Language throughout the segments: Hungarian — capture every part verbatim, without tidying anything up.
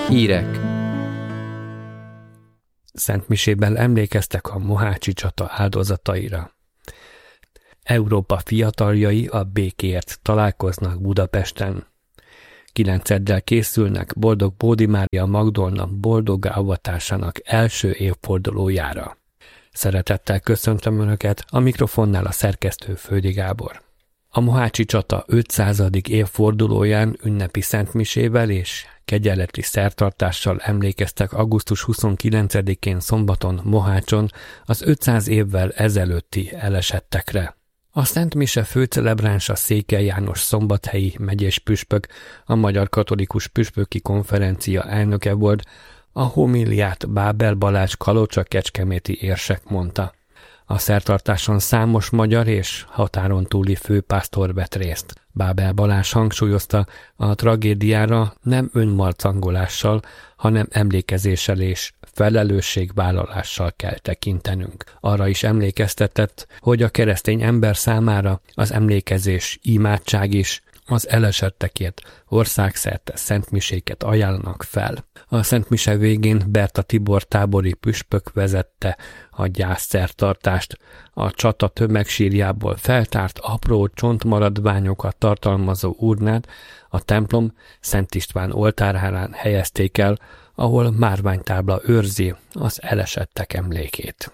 Hírek. Szentmisében emlékeztek a mohácsi csata áldozataira. Európa fiataljai a békéért találkoznak Budapesten. Kilenceddel készülnek Boldog Bódi Mária Magdolna boldoggá avatásának első évfordulójára. Szeretettel köszöntöm Önöket, a mikrofonnál a szerkesztő Földi Gábor. A mohácsi csata ötszázadik évfordulóján ünnepi szentmisével és kegyeleti szertartással emlékeztek augusztus huszonkilencedikén szombaton Mohácson az ötszáz évvel ezelőtti elesettekre. A szentmise főcelebránsa Székely János szombathelyi megyés püspök, a Magyar Katolikus Püspöki Konferencia elnöke volt, a homíliát Bábel Balázs kalocsa-kecskeméti érsek mondta. A szertartáson számos magyar és határon túli főpásztor vett részt. Bábel Balázs hangsúlyozta, a tragédiára nem önmarcangolással, hanem emlékezéssel és felelősségvállalással kell tekintenünk. Arra is emlékeztetett, hogy a keresztény ember számára az emlékezés imádság is, az elesettekért országszerte szentmiséket ajánlanak fel. A szentmise végén Berta Tibor tábori püspök vezette a gyászszertartást. A csata tömegsírjából feltárt apró csontmaradványokat tartalmazó urnát a templom Szent István oltárhálán helyezték el, ahol márványtábla őrzi az elesettek emlékét.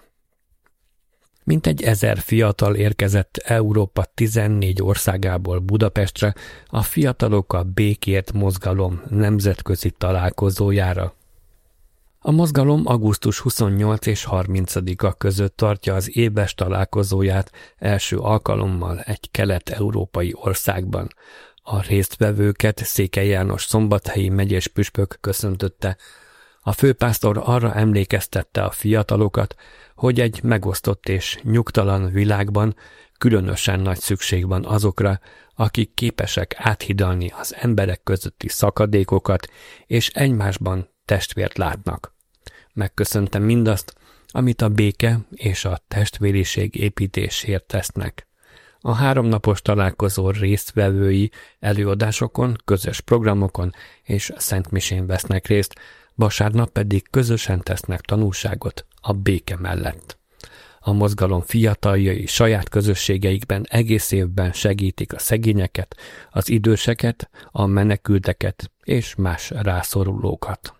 Mintegy ezer fiatal érkezett Európa tizennégy országából Budapestre a Fiatalok a Békért mozgalom nemzetközi találkozójára. A mozgalom augusztus huszonnyolcadika és harmincadika között tartja az éves találkozóját első alkalommal egy kelet-európai országban. A résztvevőket Székely János szombathelyi megyés püspök köszöntötte. A főpásztor arra emlékeztette a fiatalokat, hogy egy megosztott és nyugtalan világban különösen nagy szükség van azokra, akik képesek áthidalni az emberek közötti szakadékokat, és egymásban testvért látnak. Megköszöntem mindazt, amit a béke és a testvériség építésért tesznek. A háromnapos találkozó résztvevői előadásokon, közös programokon és szentmisén vesznek részt, vasárnap pedig közösen tesznek tanúságot a béke mellett. A mozgalom fiataljai saját közösségeikben egész évben segítik a szegényeket, az időseket, a menekülteket és más rászorulókat.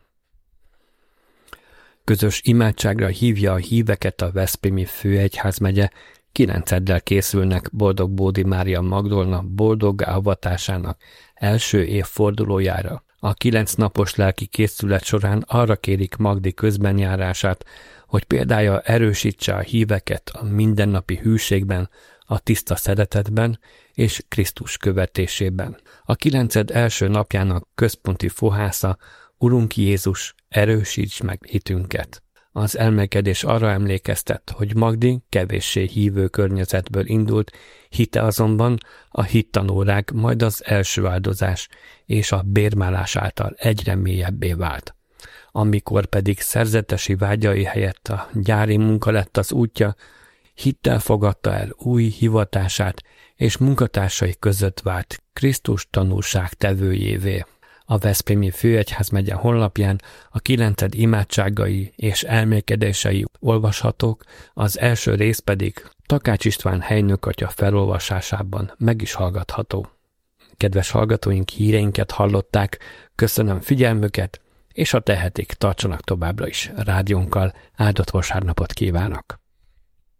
Közös imádságra hívja a híveket a veszprémi főegyházmegye, kilenceddel készülnek Boldog Bódi Mária Magdolna boldoggá avatásának első évfordulójára. A kilenc napos lelki készület során arra kérik Magdi közbenjárását, hogy példája erősítse a híveket a mindennapi hűségben, a tiszta szeretetben és Krisztus követésében. A kilenced első napjának központi fohásza: Urunk Jézus, erősíts meg hitünket. Az elmélkedés arra emlékeztet, hogy Magdi kevéssé hívő környezetből indult, hite azonban a hittanórák, majd az első áldozás és a bérmálás által egyre mélyebbé vált. Amikor pedig szerzetesi vágyai helyett a gyári munka lett az útja, hittel fogadta el új hivatását, és munkatársai között vált Krisztus tanúság tevőjévé. A veszprémi főegyházmegye honlapján a kilenced imádságai és elmélkedései olvashatók, az első rész pedig Takács István helynökatya felolvasásában meg is hallgatható. Kedves hallgatóink, híreinket hallották, köszönöm figyelmüket, és ha tehetik, tartsanak továbbra is rádiónkkal, áldott vasárnapot kívánok!